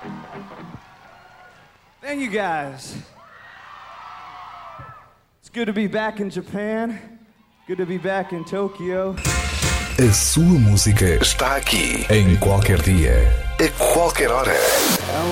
Thank you guys. It's good to be back in Japan. Good to be back in Tokyo. A sua música está aqui em qualquer dia, a qualquer hora.